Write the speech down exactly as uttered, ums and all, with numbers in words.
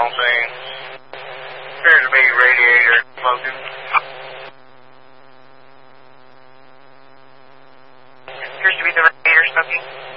all I'm saying. Appears to be radiator smoking. Appears to be the radiator smoking.